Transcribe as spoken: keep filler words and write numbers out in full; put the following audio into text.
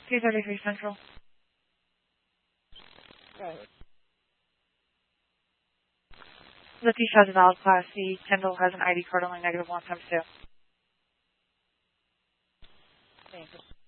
two thirty-three Central. Right. Latish has a valid Class C. Kendall has an I D card only negative one times two. Thank you.